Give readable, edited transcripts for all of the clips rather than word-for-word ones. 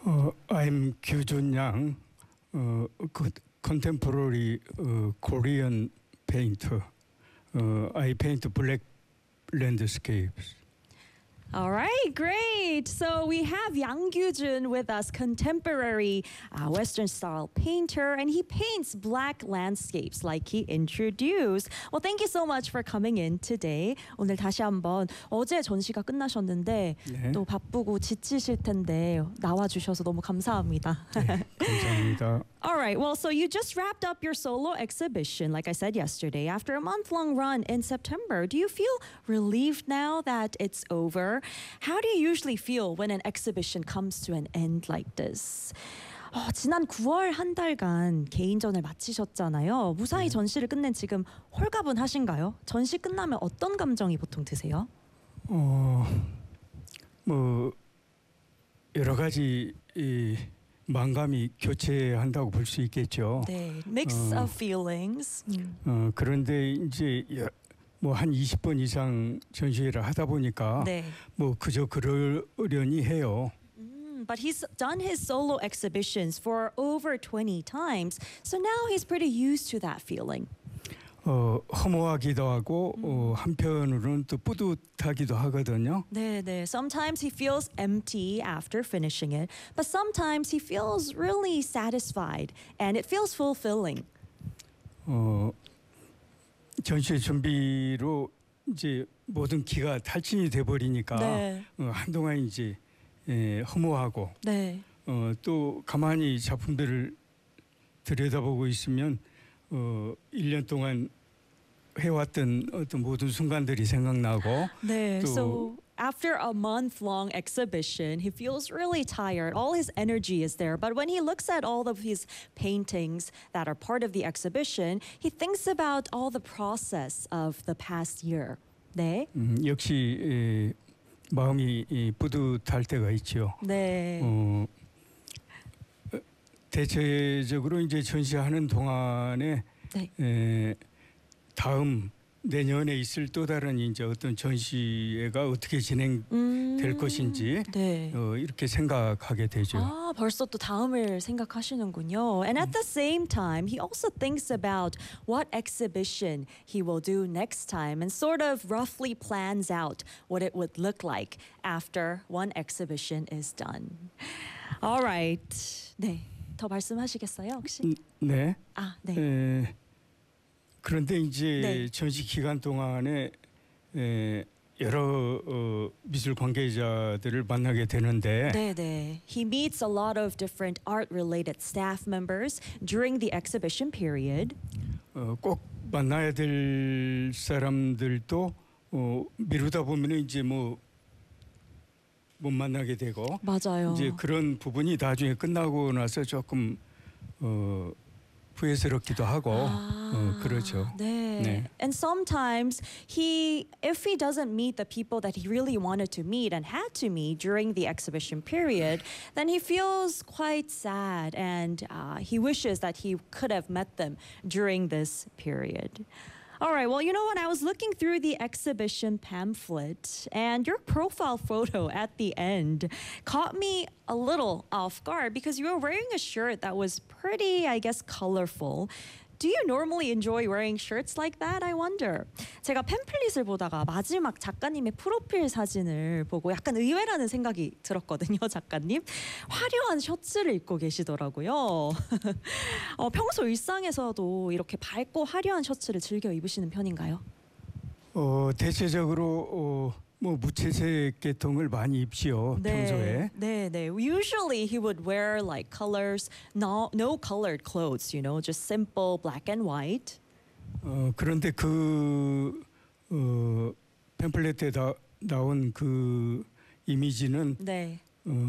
I'm Kyujun Yang, contemporary Korean painter. I paint black landscapes. All right, great. So we have Yang Gyujun with us, contemporary Western style painter, and he paints black landscapes like he introduced. Well, thank you so much for coming in today. 오늘 다시 한번 어제 전시가 끝나셨는데 네. 또 바쁘고 지치실 텐데 나와주셔서 너무 감사합니다. 네, 감사합니다. All right, well, so you just wrapped up your solo exhibition, like I said yesterday, after a month-long run in September. Do you feel relieved now that it's over? How do you usually feel when an exhibition comes to an end like this? 지난 9월 한 달간 개인전을 마치셨잖아요. 무사히 전시를 끝낸 지금 홀가분하신가요? 전시 끝나면 어떤 감정이 보통 드세요? 뭐 여러 가지 만감이 교체한다고 볼 수 있겠죠. 네, mix of feelings. 그런데 이제 뭐 한 20번 이상 전시회를 하다 보니까 네. 뭐 그저 그러려니 해요. But he's done his solo exhibitions for over 20 times, so now he's pretty used to that feeling. 허무하기도 하고 한편으로는 또 뿌듯하기도 하거든요. 네. Sometimes he feels empty after finishing it, but sometimes he feels really satisfied and it feels fulfilling. 전시회 준비로 이제 모든 기가 탈진이 돼 버리니까 네. 한동안 이제 허무하고 네. 또 가만히 작품들을 들여다보고 있으면 1년 동안 해왔던 어떤 모든 순간들이 생각나고 네. 또 So after a month-long exhibition, he feels really tired. All his energy is there, but when he looks at all of his paintings that are part of the exhibition, he thinks about all the process of the past year. 네. 역시 마음이 뿌듯할 때가 있죠. 네. 대체적으로 이제 전시하는 동안에 네. 다음 내년에 있을 또 다른 이제 어떤 전시회가 어떻게 진행될 것인지 네. 이렇게 생각하게 되죠. 벌써 또 다음을 생각하시는군요. And at the same time, he also thinks about what exhibition he will do next time and sort of roughly plans out what it would look like after one exhibition is done. All right. 네. 더 말씀하시겠어요, 혹시? 네. 네. 그런데 이제 네. 전시 기간 동안에 여러 미술 관계자들을 만나게 되는데 네. He meets a lot of different art-related staff members during the exhibition period. 꼭 만나야 될 사람들도 미루다 보면 이제 뭐 못 만나게 되고 맞아요. 이제 그런 부분이 나중에 끝나고 나서 조금 후회스럽기도 하고 그렇죠. 네. And sometimes if he doesn't meet the people that he really wanted to meet and had to meet during the exhibition period, then he feels quite sad and he wishes that he could have met them during this period. All right, well, you know what? I was looking through the exhibition pamphlet, and your profile photo at the end caught me a little off guard because you were wearing a shirt that was pretty, I guess, colorful. Do you normally enjoy wearing shirts like that? I wonder. 제가 팸플릿을 보다가 마지막 작가님의 프로필 사진을 보고 약간 의외라는 생각이 들었거든요, 작가님. 화려한 셔츠를 입고 계시더라고요. 평소 일상에서도 이렇게 밝고 화려한 셔츠를 즐겨 입으시는 편인가요? 대체적으로 뭐 무채색 계통을 많이 입지요, 평소에. 네. Usually he would wear like colors, no colored clothes, just simple black and white. 그런데 그 팸플렛에 나온 그 이미지는 네.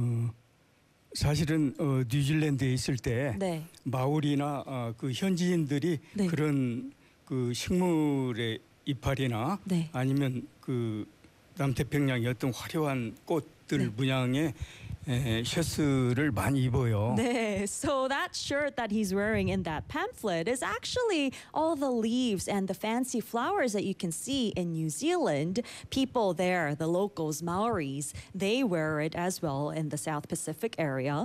사실은 뉴질랜드에 있을 때 네. 마오리나 그 현지인들이 네. 그런 그 식물의 이파리나 네. 아니면 그 남태평양의 어떤 화려한 꽃들 문양의 셔츠를 많이 입어요. 네, so that shirt that he's wearing in that pamphlet is actually all the leaves and the fancy flowers that you can see in New Zealand. People there, the locals, Maoris, they wear it as well in the South Pacific area.